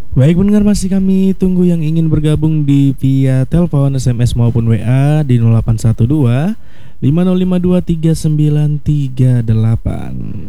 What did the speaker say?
Baik pendengar, masih kami tunggu yang ingin bergabung di via telepon, SMS maupun WA di 0812 50523938.